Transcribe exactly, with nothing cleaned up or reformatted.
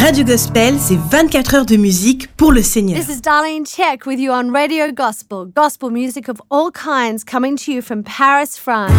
Radio Gospel, c'est vingt-quatre heures de musique pour le Seigneur. This is Darlene Check with you on Radio Gospel. Gospel music of all kinds coming to you from Paris, France.